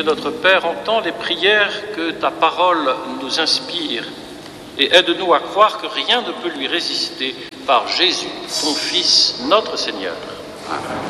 Dieu notre Père, entends les prières que ta parole nous inspire et aide-nous à croire que rien ne peut lui résister par Jésus, ton Fils, notre Seigneur. Amen.